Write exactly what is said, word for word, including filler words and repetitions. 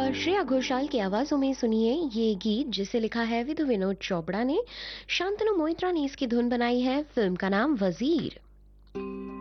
और श्रेया घोषाल की आवाज़ों में सुनिए ये गीत जिसे लिखा है विधु विनोद चोपड़ा ने। शांतनु मोहित्रा ने इसकी धुन बनाई है। फिल्म का नाम वजीर।